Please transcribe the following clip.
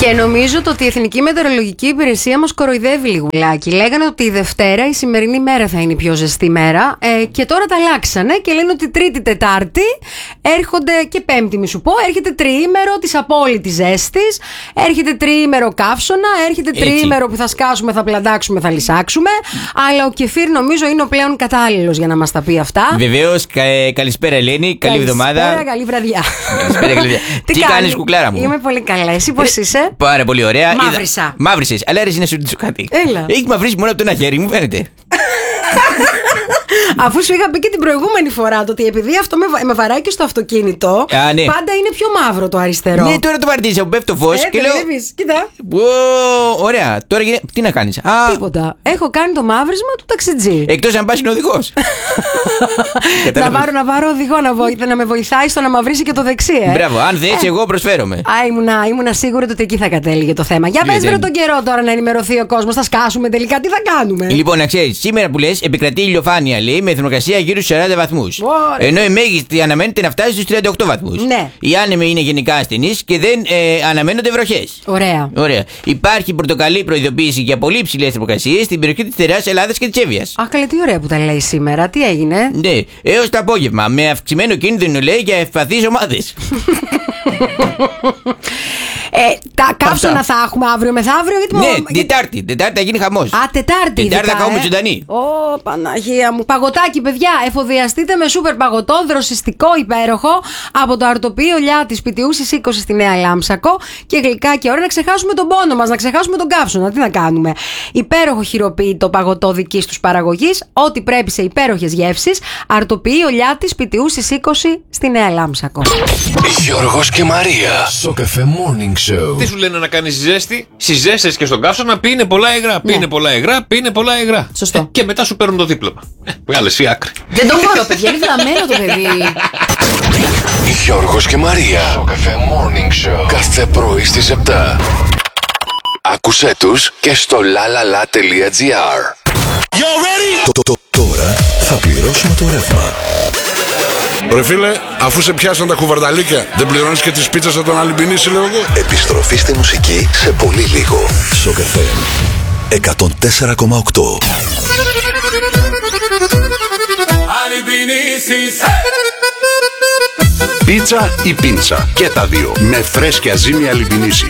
Και νομίζω ότι η Εθνική Μετεωρολογική Υπηρεσία μας κοροϊδεύει λιγουλάκι. Λέγανε ότι η Δευτέρα, η σημερινή μέρα, θα είναι η πιο ζεστή μέρα. Και τώρα τα αλλάξανε και λένε ότι Τρίτη, Τετάρτη έρχονται και Πέμπτη, μη σου πω, έρχεται τριήμερο της απόλυτης ζέστης, έρχεται τριήμερο καύσωνα, έρχεται τριήμερο που θα σκάσουμε, θα πλαντάξουμε, θα λυσάξουμε. Αλλά ο κεφίρ νομίζω είναι ο πλέον κατάλληλος για να μας τα πει αυτά. Βεβαίως, καλησπέρα Ελένη, καλή εβδομάδα. Καλησπέρα, καλή βραδιά. Τι κάνεις, κουκλάρα μου? Είμαι πολύ καλά. Εσύ πώς είσαι? Πάρα πολύ ωραία. Μαύρισα. Μαύρισες, αλλά ρε να σου ρωτήσω κάτι. Έλα. Έχει μαυρίσει μόνο από το ένα χέρι, μου φαίνεται. Αφού σου είχα πει και την προηγούμενη φορά το ότι επειδή αυτό με βαράει και στο αυτοκίνητο, ναι. πάντα είναι πιο μαύρο το αριστερό. Ναι, τώρα το βαρτίζα, που πέφτει το φως και λέω. Κοίτα. Ωραία, τώρα τι να κάνεις? Τίποτα. Έχω κάνει το μαύρισμα του ταξιτζή. Εκτός αν πας είναι οδηγός. Να πάρω οδηγό να με βοηθάει στο να μαυρίσει και το δεξί. Μπράβο, αν θες εγώ προσφέρομαι. Ήμουνα σίγουρη ότι εκεί θα κατέληγε το θέμα. Για πες βρε τον καιρό τώρα να ενημερωθεί ο κόσμος. Θα σκάσουμε τελικά, τι θα κάνουμε? Λοιπόν, να ξέρεις, σήμερα που λες επικρατεί ηλιοφάνεια, λέει, με θερμοκρασία γύρω στους 40 βαθμούς. Ενώ η μέγιστη αναμένεται να φτάσει στους 38 βαθμούς. Ναι. Οι άνεμοι είναι γενικά ασθενείς και δεν αναμένονται βροχές. Ωραία. Υπάρχει πορτοκαλί προειδοποίηση για πολύ υψηλές θερμοκρασίες στην περιοχή της Τεράς Ελλάδας και της Εύβοιας. Αχ, καλή, τι ωραία που τα λέει σήμερα. Τι έγινε? Ναι, έως το απόγευμα, με αυξημένο κίνδυνο, λέει, για ευπαθείς ομάδες. Τα καύσωνα θα έχουμε αύριο μεθαύριο? Ναι, Τετάρτη θα γίνει χαμός. Τετάρτη θα κάνουμε ζωντανή. Παναγία μου. Παγωτάκι, παιδιά. Εφοδιαστείτε με σούπερ παγωτό, δροσιστικό, υπέροχο, από το αρτοπείο Λιάτης Πιτιούσης 20 στη Νέα Λάμψακο. Και γλυκά και ωραία, να ξεχάσουμε τον πόνο μας, να ξεχάσουμε τον καύσωνα. Τι να κάνουμε? Υπέροχο χειροποίητο παγωτό δικής τους παραγωγής. Ό,τι πρέπει σε υπέροχες γεύσεις. Αρτοπείο Λιάτης Πιτιούσης 20 στη Νέα Λάμψακο. Γιώργος και Μαρία. Σοκαφέ Morning Show. Τι σου λένε να κάνεις ζέστη? Στις ζέστες και στον καύσωνα πίνε πολλά υγρά. Πίνε πολλά υγρά. Σωστό. Και μετά σου παίρνουν το δίπλωμα. Που άλλες η άκρη. Δεν το μπορώ, παιδιά. Είναι βλαμμένο το παιδί. Γιώργος και Μαρία. Σοκαφέ Morning Show. Κάθε πρωί στις 7. Άκουσέ τους και στο lalala.gr. Τώρα θα πληρώσουμε το ρεύμα. Ρε φίλε, αφού σε πιάσαν τα κουβαρνταλίκια, δεν πληρώνεις και τις πίτσες από τον Αλυμπινίση, λέω εγώ. Επιστροφή στη μουσική σε πολύ λίγο. Σοκαφέ 104,8. Πίτσα ή πίντσα, και τα δύο, με φρέσκια ζύμη Αλυμπινίση.